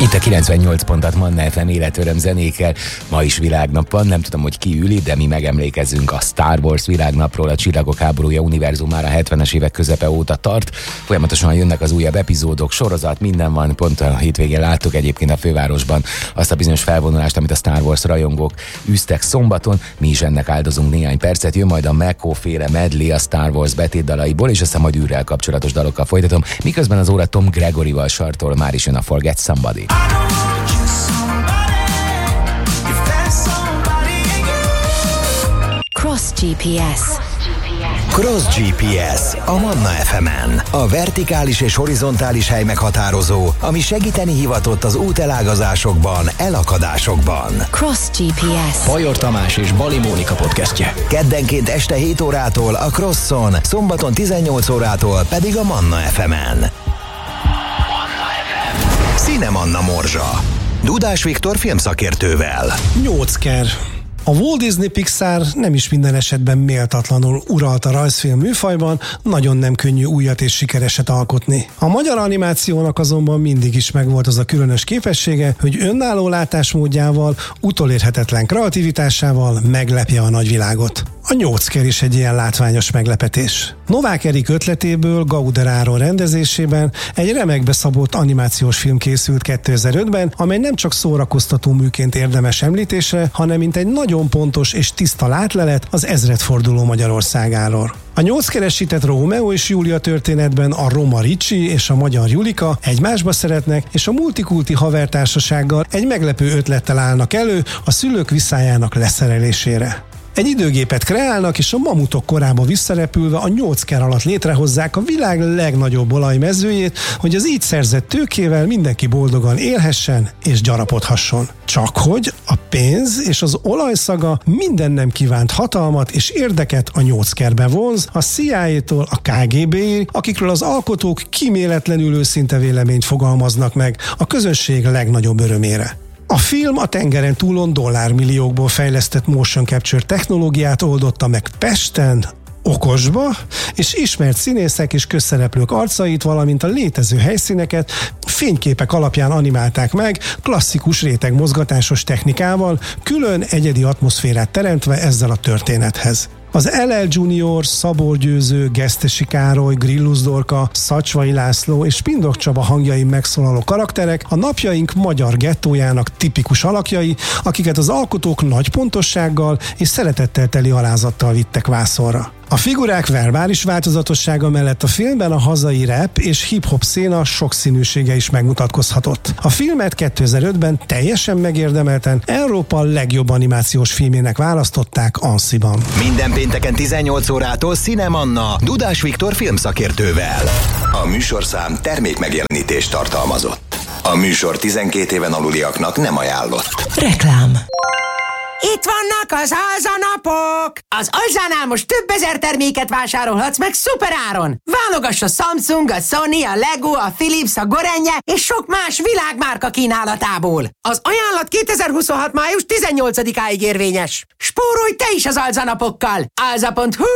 Itt a 98 pontat Manna FM életöröm zenékkel. Ma is világnap van, nem tudom, hogy ki ül itt, de mi megemlékezünk a Star Wars világnapról. A Csillagok háborúja univerzumára 70-es évek közepe óta tart. Folyamatosan jönnek az újabb epizódok, sorozat, minden van. Pont a hétvégén láttuk egyébként a fővárosban azt a bizonyos felvonulást, amit a Star Wars rajongók űztek szombaton. Mi is ennek áldozunk néhány percet. Jön majd a Mekko-féle medley a Star Wars betétdalaiból, és aztán majd űrrel kapcsolatos dalokkal folytatom. Miközben az óra Tom Gregoryval sartol, már is jön a Forget Somebody. Cross GPS. Cross GPS a Manna FM-en. A vertikális és horizontális hely meghatározó, ami segíteni hivatott az útelágazásokban, elakadásokban. Cross GPS. Bajor Tamás és Bali Mónika podcastje. Keddenként este 7 órától a Crosson, szombaton 18 órától pedig a Manna FM-en. Cinemanna morzsa. Dudás Viktor filmszakértővel. 8-ker. A Walt Disney Pixar nem is minden esetben méltatlanul uralt a rajzfilm műfajban, nagyon nem könnyű újat és sikereset alkotni. A magyar animációnak azonban mindig is megvolt az a különös képessége, hogy önálló látásmódjával, utolérhetetlen kreativitásával meglepje a nagyvilágot. A 8-ker is egy ilyen látványos meglepetés. Novák Erik ötletéből Gauder Áron rendezésében egy remekbe szabott animációs film készült 2005-ben, amely nem csak szórakoztató műként érdemes említésre, hanem mint egy nagyon pontos és tiszta látlelet az ezredforduló Magyarországáról. A 8-keresített Rómeó és Júlia történetben a Roma Ricsi és a magyar Julika egymásba szeretnek, és a multikulti havertársasággal egy meglepő ötlettel állnak elő a szülők visszájának leszerelésére. Egy időgépet kreálnak, és a mamutok korába visszarepülve a 8-ker alatt létrehozzák a világ legnagyobb olajmezőjét, hogy az így szerzett tőkével mindenki boldogan élhessen és gyarapodhasson. Csak hogy a pénz és az olajszaga minden nem kívánt hatalmat és érdeket a 8-kerbe vonz, a CIA-tól a KGB-ig, akikről az alkotók kíméletlenül őszinte véleményt fogalmaznak meg a közönség legnagyobb örömére. A film a tengeren túlon dollármilliókból fejlesztett motion capture technológiát oldotta meg Pesten, okosba, és ismert színészek és közszereplők arcait, valamint a létező helyszíneket fényképek alapján animálták meg, klasszikus rétegmozgatásos technikával, külön egyedi atmoszférát teremtve ezzel a történethez. Az LL Junior, Szabó Győző, Gesztesi Károly, Grillus Dorka, Szacsvai László és Pindok Csaba hangjain megszólaló karakterek a napjaink magyar gettójának tipikus alakjai, akiket az alkotók nagy pontossággal és szeretettel teli alázattal vittek vászonra. A figurák verbális változatossága mellett a filmben a hazai rap és hip-hop széna sokszínűsége is megmutatkozhatott. A filmet 2005-ben teljesen megérdemelten Európa legjobb animációs filmének választották Annecy-ban. Minden pénteken 18 órától Cinemanna Dudás Viktor filmszakértővel. A műsorszám termékmegjelenítést tartalmazott. A műsor 12 éven aluliaknak nem ajánlott. Reklám. Itt vannak az alzanapok! Az Alzánál most több ezer terméket vásárolhatsz meg szuperáron! Válogass a Samsung, a Sony, a Lego, a Philips, a Gorenje és sok más világmárka kínálatából. Az ajánlat 2026. május 18-áig érvényes. Spórolj te is az alzanapokkal! Alza.hu.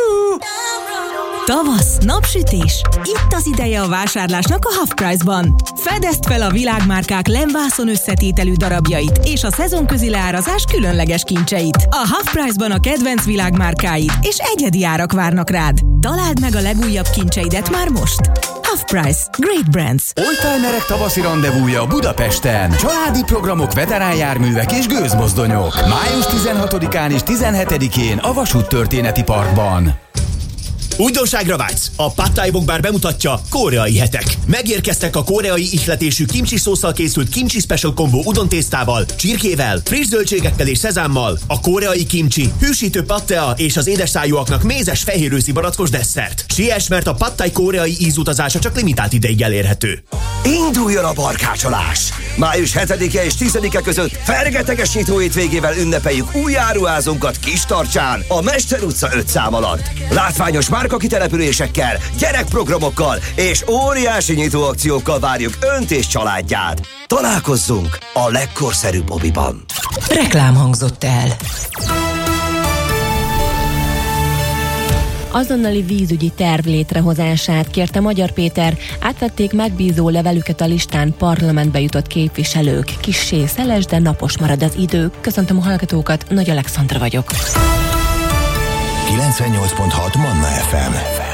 Tavasz, napsütés. Itt az ideje a vásárlásnak a Half Price-ban. Fedezd fel a világmárkák lemvászon összetételű darabjait és a szezonközi leárazás különleges kincseit. A Half Price-ban a kedvenc világmárkáid és egyedi árak várnak rád. Találd meg a legújabb kincseidet már most. Half Price. Great Brands. Oldtimerek tavaszi rendezvúja Budapesten. Családi programok, veteránjárművek és gőzmozdonyok. Május 16-án és 17-én a Vasúttörténeti Parkban. Újdonságra vágysz? A Pad Thai Wok Bar bemutatja Koreai hetek. Megérkeztek a koreai ihletésű kimchi szósszal készült kimchi special combo udontésztával, csirkével, friss zöldségekkel és szezámmal, a koreai kimchi, hűsítő pattea és az édesszájúaknak mézes fehérőszi barackos desszert. Siess, mert a Pad Thai koreai ízutazása csak limitált ideig elérhető. Induljon a barkácsolás! Május 7-e és 10-e között fergeteges nyitó hétvégével ünnepeljük új áruházunkat Kistarcsán, a Mester utca 5 szám alatt. Látványos márkakitelepülésekkel, gyerekprogramokkal és óriási nyitóakciókkal várjuk Önt és családját. Találkozzunk a legkorszerűbb mobiban. Reklám hangzott el. Azonnali vízügyi terv létrehozását kérte Magyar Péter, átvették megbízó levelüket a listán parlamentbe jutott képviselők. Kissé szeles, de napos marad az idő. Köszöntöm a hallgatókat, Nagy Alexandra vagyok. 98.6 Manna FM.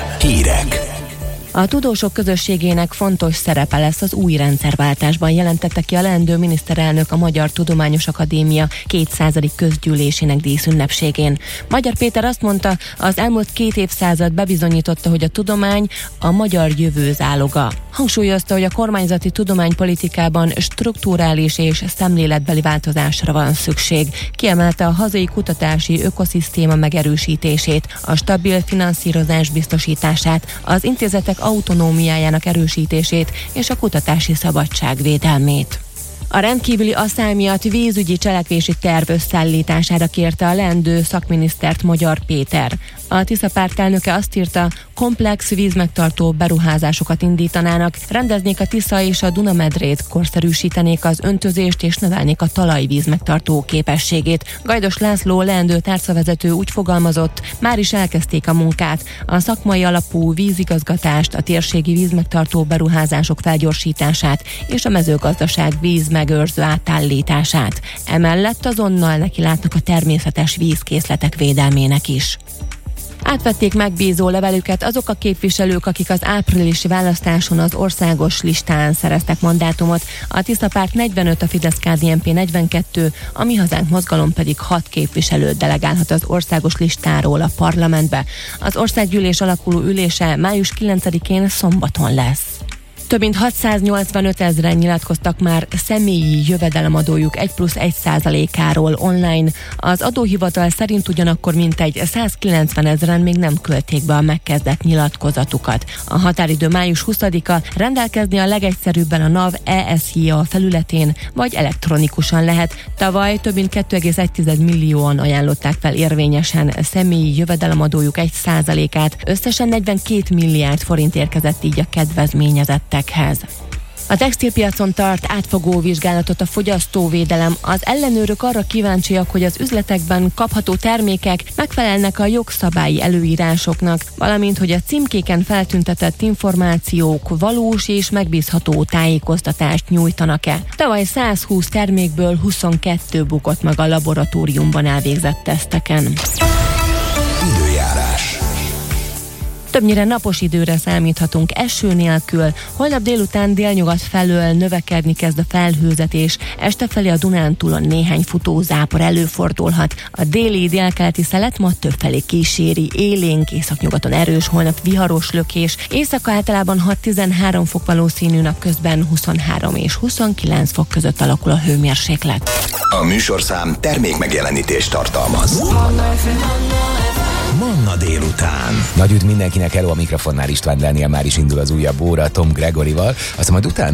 Hírek. A tudósok közösségének fontos szerepe lesz az új rendszerváltásban, jelentette ki a leendő miniszterelnök a Magyar Tudományos Akadémia 200. közgyűlésének díszünnepségén. Magyar Péter azt mondta, az elmúlt 2 évszázad bebizonyította, hogy a tudomány a magyar jövő záloga. Hangsúlyozta, hogy a kormányzati tudománypolitikában strukturális és szemléletbeli változásra van szükség. Kiemelte a hazai kutatási ökoszisztéma megerősítését, a stabil finanszírozás biztosítását, az intézetek autonómiájának erősítését és a kutatási szabadság védelmét. A rendkívüli asszály miatt vízügyi cselekvési terv összeállítására kérte a leendő szakminisztert Magyar Péter. A Tisza párt elnöke azt írta, komplex vízmegtartó beruházásokat indítanának, rendeznék a Tisza és a Duna-medrét, korszerűsítenék az öntözést és növelnék a talajvíz megtartó képességét. Gajdos László leendő tárcavezető úgy fogalmazott, már is elkezdték a munkát, a szakmai alapú vízigazgatást, a térségi vízmegtartó beruházások felgyorsítását és a mezőgazdaság vízmegőrző átállítását. Emellett azonnal nekilátnak a természetes vízkészletek védelmének is. Átvették megbízó levelüket azok a képviselők, akik az áprilisi választáson az országos listán szereztek mandátumot. A Tisza párt 45, a Fidesz-KDNP 42, a Mi Hazánk mozgalom pedig 6 képviselőt delegálhat az országos listáról a parlamentbe. Az országgyűlés alakuló ülése május 9-én szombaton lesz. Több mint 685 000 nyilatkoztak már személyi jövedelemadójuk 1+1%-áról online. Az adóhivatal szerint ugyanakkor mintegy 190 000 még nem küldték be a megkezdett nyilatkozatukat. A határidő május 20-a, rendelkezni a legegyszerűbben a NAV ESJA felületén, vagy elektronikusan lehet. Tavaly több mint 2,1 millióan ajánlották fel érvényesen személyi jövedelemadójuk 1%-át. Összesen 42 milliárd forint érkezett így a kedvezményezettekhez. A textilpiacon tart átfogó vizsgálatot a fogyasztóvédelem. Az ellenőrök arra kíváncsiak, hogy az üzletekben kapható termékek megfelelnek a jogszabályi előírásoknak, valamint hogy a címkéken feltüntetett információk valós és megbízható tájékoztatást nyújtanak-e. Tavaly 120 termékből 22 bukott meg a laboratóriumban elvégzett teszteken. Időjárás. Többnyire napos időre számíthatunk eső nélkül. Holnap délután délnyugat felől növekedni kezd a felhőzetés. Este felé a Dunántúlon néhány futózápor előfordulhat. A déli délkeleti szelet ma többfelé kíséri, élénk, északnyugaton erős, holnap viharos lökés. Éjszaka általában 6-13 fok valószínű, napközben 23 és 29 fok között alakul a hőmérséklet. A műsorszám termékmegjelenítést tartalmaz. Manna délután. Nagy üdv mindenkinek, hello, a mikrofonnál István Dániel, már is indul az újabb óra Tom Gregorival, aztán majd utána